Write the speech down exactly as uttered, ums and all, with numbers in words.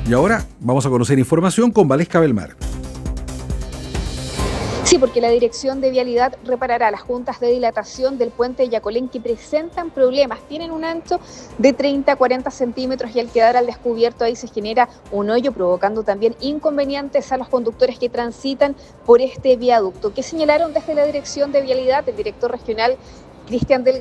Y ahora vamos a conocer información con Valesca Belmar. Sí, porque la Dirección de Vialidad reparará las juntas de dilatación del puente de Yacolén que presentan problemas. Tienen un ancho de treinta a cuarenta centímetros y al quedar al descubierto ahí se genera un hoyo, provocando también inconvenientes a los conductores que transitan por este viaducto. ¿Qué señalaron desde la Dirección de Vialidad? El director regional Cristian Delgado